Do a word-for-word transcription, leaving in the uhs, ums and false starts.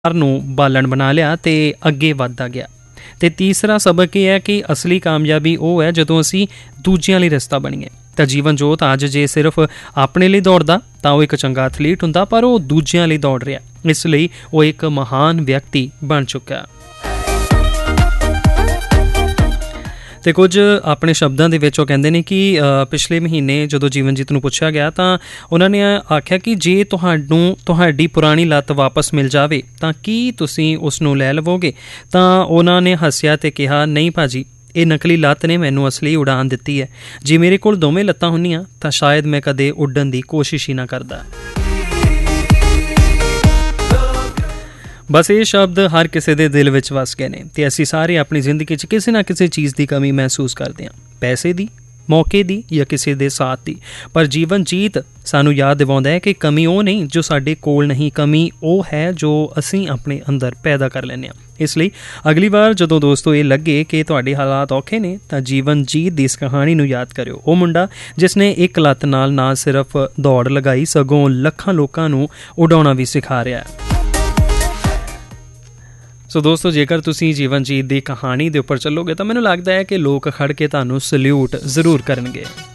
ਨੂੰ ਬਾਲਣ ਬਣਾ ਲਿਆ ਅਤੇ ਅੱਗੇ ਵੱਧਦਾ ਗਿਆ। ਅਤੇ ਤੀਸਰਾ ਸਬਕ ਇਹ ਹੈ ਕਿ ਅਸਲੀ ਕਾਮਯਾਬੀ ਉਹ ਹੈ ਜਦੋਂ ਅਸੀਂ ਦੂਜਿਆਂ ਲਈ ਰਸਤਾ ਬਣੀਏ। ਤਾਂ ਜੀਵਨ ਜੋਤ ਅੱਜ ਜੇ ਸਿਰਫ ਆਪਣੇ ਲਈ ਦੌੜਦਾ ਤਾਂ ਉਹ ਇੱਕ ਚੰਗਾ ਐਥਲੀਟ ਹੁੰਦਾ, ਪਰ ਉਹ ਦੂਜਿਆਂ ਲਈ ਦੌੜ ਰਿਹਾ, ਇਸ ਲਈ ਉਹ ਇੱਕ ਮਹਾਨ ਵਿਅਕਤੀ ਬਣ ਚੁੱਕਾ। ਅਤੇ ਕੁਝ ਆਪਣੇ ਸ਼ਬਦਾਂ ਦੇ ਵਿੱਚ ਉਹ ਕਹਿੰਦੇ ਨੇ ਕਿ ਪਿਛਲੇ ਮਹੀਨੇ ਜਦੋਂ ਜੀਵਨਜੀਤ ਨੂੰ ਪੁੱਛਿਆ ਗਿਆ ਤਾਂ ਉਹਨਾਂ ਨੇ ਆਖਿਆ ਕਿ ਜੇ ਤੁਹਾਨੂੰ ਤੁਹਾਡੀ ਪੁਰਾਣੀ ਲੱਤ ਵਾਪਸ ਮਿਲ ਜਾਵੇ ਤਾਂ ਕੀ ਤੁਸੀਂ ਉਸ ਨੂੰ ਲੈ ਲਵੋਗੇ? ਤਾਂ ਉਹਨਾਂ ਨੇ ਹੱਸਿਆ ਅਤੇ ਕਿਹਾ, ਨਹੀਂ ਭਾਅ ਜੀ, ਇਹ ਨਕਲੀ ਲੱਤ ਨੇ ਮੈਨੂੰ ਅਸਲੀ ਉਡਾਨ ਦਿੱਤੀ ਹੈ। ਜੇ ਮੇਰੇ ਕੋਲ ਦੋਵੇਂ ਲੱਤਾਂ ਹੁੰਦੀਆਂ ਤਾਂ ਸ਼ਾਇਦ ਮੈਂ ਕਦੇ ਉੱਡਣ ਦੀ ਕੋਸ਼ਿਸ਼ ਹੀ ਨਾ ਕਰਦਾ। ਬਸ ਇਹ ਸ਼ਬਦ ਹਰ ਕਿਸੇ ਦੇ ਦਿਲ ਵਿੱਚ ਵਸ ਗਏ ਨੇ ਅਤੇ ਅਸੀਂ ਸਾਰੇ ਆਪਣੀ ਜ਼ਿੰਦਗੀ 'ਚ ਕਿਸੇ ਨਾ ਕਿਸੇ ਚੀਜ਼ ਦੀ ਕਮੀ ਮਹਿਸੂਸ ਕਰਦੇ ਹਾਂ, ਪੈਸੇ ਦੀ, ਮੌਕੇ ਦੀ ਜਾਂ ਕਿਸੇ ਦੇ ਸਾਥ ਦੀ। ਪਰ ਜੀਵਨ ਜੀਤ ਸਾਨੂੰ ਯਾਦ ਦਿਵਾਉਂਦਾ ਹੈ ਕਿ ਕਮੀ ਉਹ ਨਹੀਂ ਜੋ ਸਾਡੇ ਕੋਲ ਨਹੀਂ, ਕਮੀ ਉਹ ਹੈ ਜੋ ਅਸੀਂ ਆਪਣੇ ਅੰਦਰ ਪੈਦਾ ਕਰ ਲੈਂਦੇ ਹਾਂ। ਇਸ ਲਈ ਅਗਲੀ ਵਾਰ ਜਦੋਂ ਦੋਸਤੋ ਇਹ ਲੱਗੇ ਕਿ ਤੁਹਾਡੇ ਹਾਲਾਤ ਔਖੇ ਨੇ ਤਾਂ ਜੀਵਨ ਜੀਤ ਦੀ ਇਸ ਕਹਾਣੀ ਨੂੰ ਯਾਦ ਕਰਿਓ। ਉਹ ਮੁੰਡਾ ਜਿਸ ਨੇ ਇੱਕ ਲੱਤ ਨਾਲ ਨਾ ਸਿਰਫ ਦੌੜ ਲਗਾਈ ਸਗੋਂ ਲੱਖਾਂ ਲੋਕਾਂ ਨੂੰ ਉਡਾਉਣਾ ਵੀ ਸਿਖਾ ਰਿਹਾ ਹੈ। ਸੋ ਦੋਸਤੋ, ਜੇਕਰ ਤੁਸੀਂ ਜੀਵਨ ਜੀਤ ਦੀ ਕਹਾਣੀ ਦੇ ਉੱਪਰ ਚੱਲੋਗੇ ਤਾਂ ਮੈਨੂੰ ਲੱਗਦਾ ਹੈ ਕਿ ਲੋਕ ਖੜ੍ਹ ਕੇ ਤੁਹਾਨੂੰ ਸਲਿਊਟ ਜ਼ਰੂਰ ਕਰਨਗੇ।